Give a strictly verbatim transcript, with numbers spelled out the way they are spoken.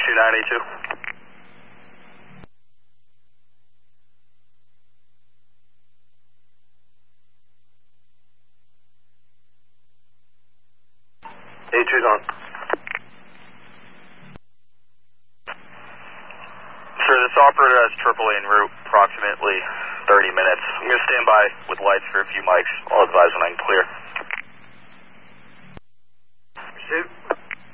two nine eight two. eight two's on. Sir, this operator has triple A en route, approximately thirty minutes. I'm going to stand by with lights for a few mics. I'll advise when I can clear. Pursuit.